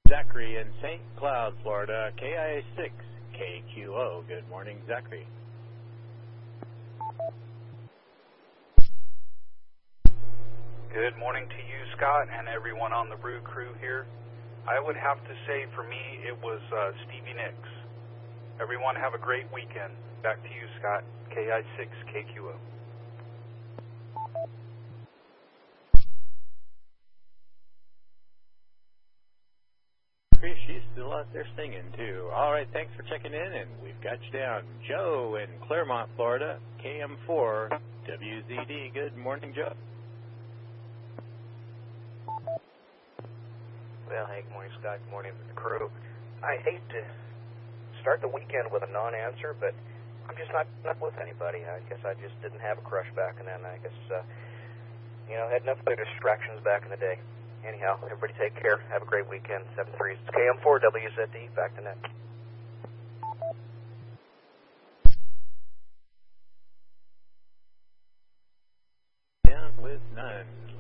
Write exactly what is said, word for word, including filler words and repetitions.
Zachary in Saint Cloud, Florida, K I six K Q O. Good morning, Zachary. Good morning to you, Scott, and everyone on the Roo crew here. I would have to say for me it was uh, Stevie Nicks. Everyone have a great weekend. Back to you, Scott, K I six K Q O. She's still out there singing, too. All right, thanks for checking in, and we've got you down. Joe in Claremont, Florida, K M four W Z D. Good morning, Joe. Well, hey, good morning, Scott. Good morning, crew. I hate to start the weekend with a non-answer, but I'm just not, not with anybody. I guess I just didn't have a crush back then. I guess, uh, you know, had enough other distractions back in the day. Anyhow, everybody take care. Have a great weekend. seven three. It's K M four W Z D. Back to net. Down with none.